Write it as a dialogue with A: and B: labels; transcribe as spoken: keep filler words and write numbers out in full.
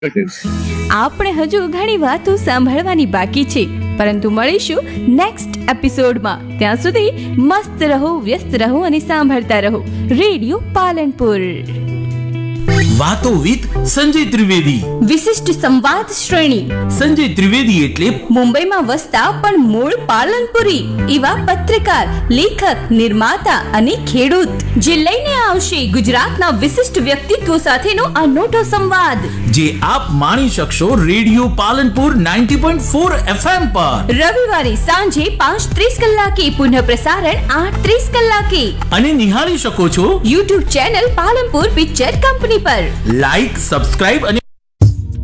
A: આપણે હજુ ઘણી વાતો સાંભળવાની બાકી છે, પરંતુ મળીશું નેક્સ્ટ એપિસોડમાં. ત્યાં સુધી મસ્ત રહો, વ્યસ્ત રહો અને સાંભળતા રહો રેડિયો પાલનપુર.
B: વાતો વિથ સંજય ત્રિવેદી,
A: વિશિષ્ટ સંવાદ શ્રેણી.
B: સંજય ત્રિવેદી એટલે
A: મુંબઈમાં વસતા પણ મૂળ પાલનપુરી એવા પત્રકાર, લેખક, નિર્માતા અને ખેડૂત, જે લઈને આવશે ગુજરાતના વિશિષ્ટ વ્યક્તિત્વો સાથેનો અનોખો સંવાદ,
B: જે આપ માણી શકશો radio Palanpur ninety point four FM પર.
A: રવિવારે સાંજે પાંચ ત્રીસ કલાકે, પુનઃ પ્રસારણ આઠ ત્રીસ કલાકે,
B: અને નિહાળી શકો છો
A: YouTube channel Palanpur picture company પર.
B: લાઈક, સબસ્ક્રાઇબ અને